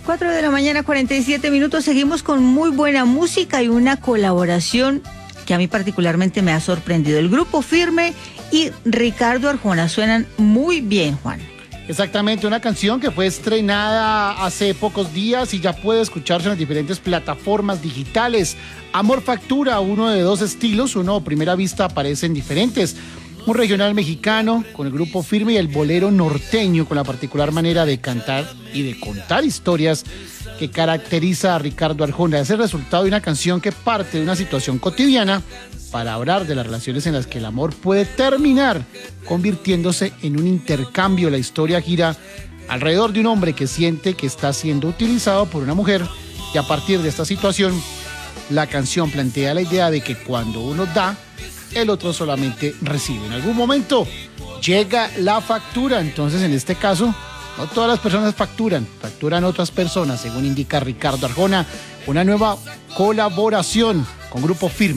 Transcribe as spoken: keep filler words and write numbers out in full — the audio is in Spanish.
cuatro de la mañana, cuarenta y siete minutos. Seguimos con muy buena música y una colaboración que a mí particularmente me ha sorprendido. El Grupo Firme y Ricardo Arjona suenan muy bien, Juan. Exactamente, una canción que fue estrenada hace pocos días y ya puede escucharse en las diferentes plataformas digitales. Amor Factura, uno de dos estilos, uno a primera vista aparecen diferentes. Un regional mexicano con el Grupo Firme y el bolero norteño con la particular manera de cantar y de contar historias que caracteriza a Ricardo Arjona. Es el resultado de una canción que parte de una situación cotidiana para hablar de las relaciones en las que el amor puede terminar convirtiéndose en un intercambio. La historia gira alrededor de un hombre que siente que está siendo utilizado por una mujer y a partir de esta situación la canción plantea la idea de que cuando uno da, el otro solamente recibe. En algún momento llega la factura, entonces en este caso no todas las personas facturan, facturan otras personas, según indica Ricardo Arjona, una nueva colaboración con Grupo Firme.